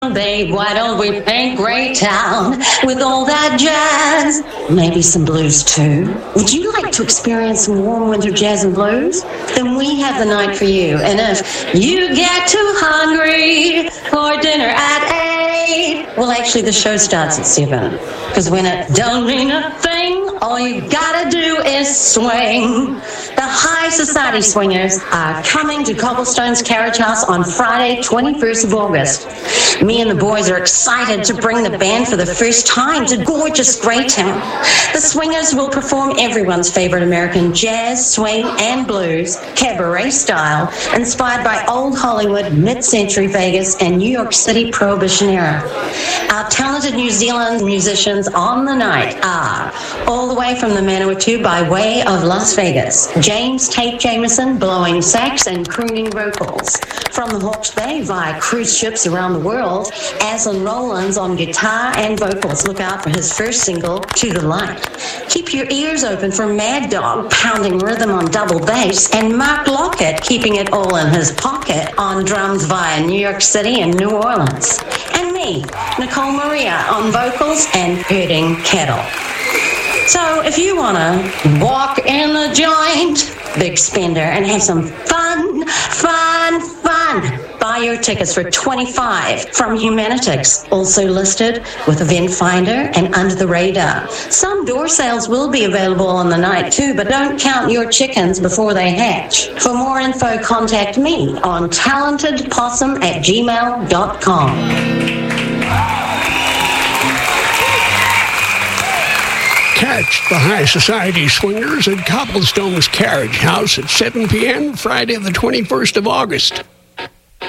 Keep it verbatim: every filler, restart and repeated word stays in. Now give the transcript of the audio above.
Babe, why don't we paint Greytown with all that jazz? Maybe some blues too. Would you like to experience some warm winter jazz and blues? Then we have the night for you. And if you get too hungry for dinner at eight, well, actually the show starts at seven. Because when it don't mean a thing, all you gotta do is swing. The High Society Swingers are coming to Cobblestone's Carriage House on Friday, twenty-first of August. Me and the boys are excited to bring the band for the first time to gorgeous Greytown. The Swingers will perform everyone's favorite American jazz, swing, and blues, cabaret style, inspired by old Hollywood, mid-century Vegas, and New York City Prohibition era. Our talented New Zealand musicians on the night are, all the way from the Manawatu by way of Las Vegas, James Tate Jameson blowing sax and crooning vocals. From the Hawke's Bay via cruise ships around the world, Aslan Rollins on guitar and vocals. Look out for his first single, To the Light. Keep your ears open for Mad Dog pounding rhythm on double bass, and Mark Lockett keeping it all in his pocket on drums via New York City and New Orleans. And me, Nicole Maria, on vocals and herding cattle. So if you want to walk in the joint, big spender, and have some fun, fun, fun, buy your tickets for twenty-five dollars from Humanitix, also listed with Event Finder and Under the Radar. Some door sales will be available on the night too, but don't count your chickens before they hatch. For more info, contact me on talentedpossum at gmail dot com. Catch the High Society Swingers at Cobblestone's Carriage House at seven p.m. Friday the twenty-first of August.